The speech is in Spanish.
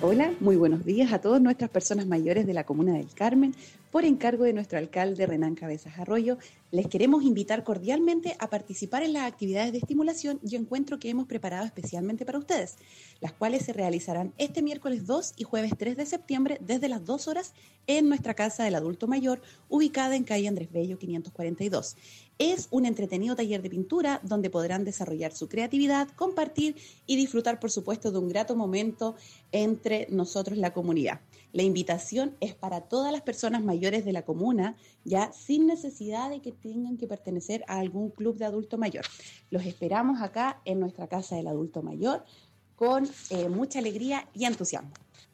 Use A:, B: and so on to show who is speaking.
A: Hola, muy buenos días a todas nuestras personas mayores de la Comuna del Carmen. Por encargo de nuestro alcalde Renán Cabezas Arroyo, les queremos invitar cordialmente a participar en las actividades de estimulación y encuentro que hemos preparado especialmente para ustedes, las cuales se realizarán este miércoles 2 y jueves 3 de septiembre desde las 2 horas en nuestra Casa del Adulto Mayor, ubicada en calle Andrés Bello 542. Es un entretenido taller de pintura donde podrán desarrollar su creatividad, compartir y disfrutar, por supuesto, de un grato momento entre nosotros, la comunidad. La invitación es para todas las personas mayores de la comuna, ya sin necesidad de que tengan que pertenecer a algún club de adulto mayor. Los esperamos acá en nuestra Casa del Adulto Mayor con mucha alegría y entusiasmo.